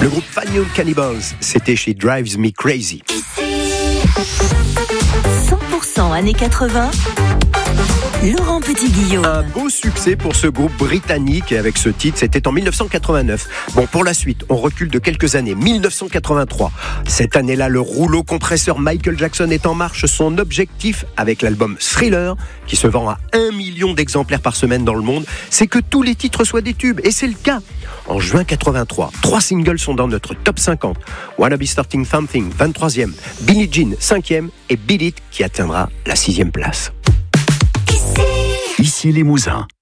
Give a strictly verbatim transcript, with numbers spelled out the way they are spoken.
Le groupe Fanion Cannibals, c'était chez Drives Me Crazy. cent pour cent années quatre-vingts, Laurent Petit-Guillaume. Un beau succès pour ce groupe britannique avec ce titre, c'était en dix-neuf cent quatre-vingt-neuf. Bon, pour la suite, on recule de quelques années, dix-neuf cent quatre-vingt-trois. Cette année-là, le rouleau compresseur Michael Jackson est en marche. Son objectif avec l'album Thriller, qui se vend à un million d'exemplaires par semaine dans le monde, c'est que tous les titres soient des tubes. Et c'est le cas. En juin quatre-vingt-trois, trois singles sont dans notre top cinquante. Wanna Be Starting Something, vingt-troisième. Billie Jean, cinquième. Et Beat It, qui atteindra la sixième place. Ici Limousin.